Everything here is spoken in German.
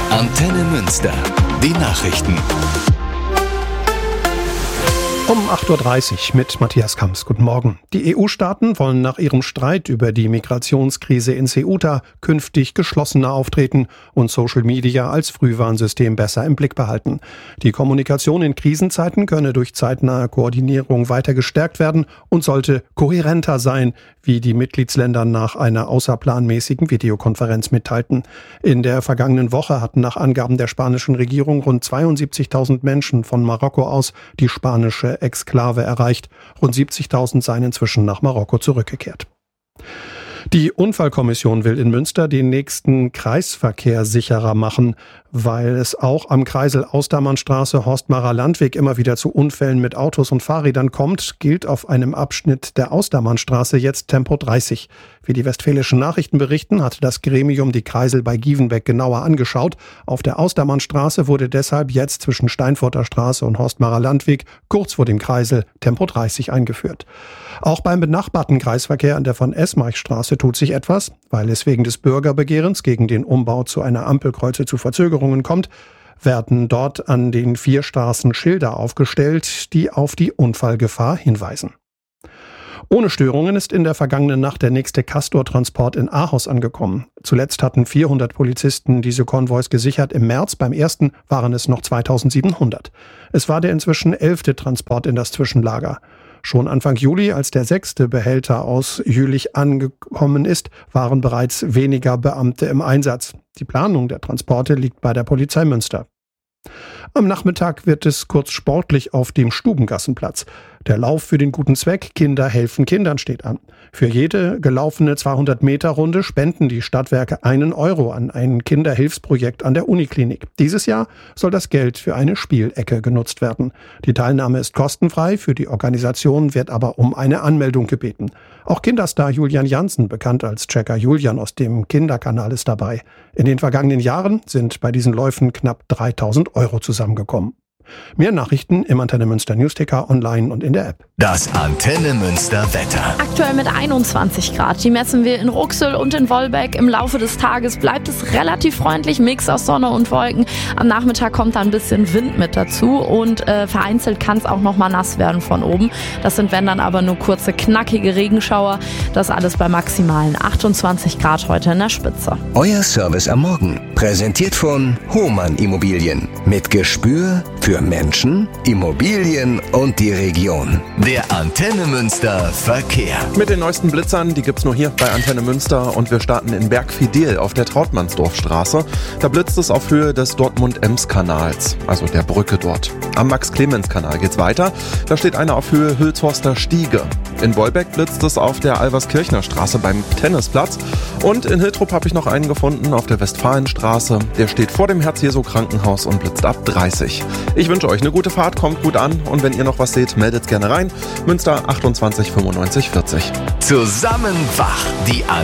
Antenne Münster. Die Nachrichten. Um 8.30 Uhr mit Matthias Kamps. Guten Morgen. Die EU-Staaten wollen nach ihrem Streit über die Migrationskrise in Ceuta künftig geschlossener auftreten und Social Media als Frühwarnsystem besser im Blick behalten. Die Kommunikation in Krisenzeiten könne durch zeitnahe Koordinierung weiter gestärkt werden und sollte kohärenter sein, wie die Mitgliedsländer nach einer außerplanmäßigen Videokonferenz mitteilten. In der vergangenen Woche hatten nach Angaben der spanischen Regierung rund 72.000 Menschen von Marokko aus die spanische Exklave erreicht. Rund 70.000 seien inzwischen nach Marokko zurückgekehrt. Die Unfallkommission will in Münster den nächsten Kreisverkehr sicherer machen, weil es auch am Kreisel Austermannstraße Horstmarer Landweg immer wieder zu Unfällen mit Autos und Fahrrädern kommt, gilt auf einem Abschnitt der Austermannstraße jetzt Tempo 30. Wie die Westfälischen Nachrichten berichten, hatte das Gremium die Kreisel bei Gievenbeck genauer angeschaut. Auf der Austermannstraße wurde deshalb jetzt zwischen Steinfurter Straße und Horstmarer Landweg kurz vor dem Kreisel Tempo 30 eingeführt. Auch beim benachbarten Kreisverkehr an der von Esmarchstraße tut sich etwas, weil es wegen des Bürgerbegehrens gegen den Umbau zu einer Ampelkreuze zu Verzögerungen kommt, werden dort an den 4 Straßen Schilder aufgestellt, die auf die Unfallgefahr hinweisen. Ohne Störungen ist in der vergangenen Nacht der nächste Castor-Transport in Ahaus angekommen. Zuletzt hatten 400 Polizisten diese Konvois gesichert. Im März, beim ersten, waren es noch 2700. Es war der inzwischen 11. Transport in das Zwischenlager. Schon Anfang Juli, als der 6. Behälter aus Jülich angekommen ist, waren bereits weniger Beamte im Einsatz. Die Planung der Transporte liegt bei der Polizei Münster. Am Nachmittag wird es kurz sportlich auf dem Stubengassenplatz. Der Lauf für den guten Zweck Kinder helfen Kindern steht an. Für jede gelaufene 200-Meter-Runde spenden die Stadtwerke 1 Euro an ein Kinderhilfsprojekt an der Uniklinik. Dieses Jahr soll das Geld für eine Spielecke genutzt werden. Die Teilnahme ist kostenfrei, für die Organisation wird aber um eine Anmeldung gebeten. Auch Kinderstar Julian Jansen, bekannt als Checker Julian aus dem Kinderkanal, ist dabei. In den vergangenen Jahren sind bei diesen Läufen knapp 3.000 Euro zusammengekommen. Mehr Nachrichten im Antenne Münster Newsticker, online und in der App. Das Antenne Münster Wetter. Aktuell mit 21 Grad. Die messen wir in Ruxel und in Wolbeck. Im Laufe des Tages bleibt es relativ freundlich, Mix aus Sonne und Wolken. Am Nachmittag kommt da ein bisschen Wind mit dazu und vereinzelt kann es auch noch mal nass werden von oben. Das sind, wenn dann aber nur kurze, knackige Regenschauer. Das alles bei maximalen 28 Grad heute in der Spitze. Euer Service am Morgen. Präsentiert von Hohmann Immobilien. Mit Gespür für Menschen, Immobilien und die Region. Der Antenne Münster Verkehr. Mit den neuesten Blitzern, die gibt's nur hier bei Antenne Münster, und wir starten in Bergfidel auf der Trautmannsdorfstraße. Da blitzt es auf Höhe des Dortmund-Ems-Kanals, also der Brücke dort. Am Max-Clemens-Kanal geht's weiter. Da steht einer auf Höhe Hülshorster Stiege. In Wolbeck blitzt es auf der Alverskirchner Straße beim Tennisplatz. Und in Hiltrup habe ich noch einen gefunden auf der Westfalenstraße. Der steht vor dem Herz-Jesu-Krankenhaus und blitzt ab 30. Ich wünsche euch eine gute Fahrt, kommt gut an, und wenn ihr noch was seht, meldet gerne rein. Münster 28 95 40. Zusammen wach. Die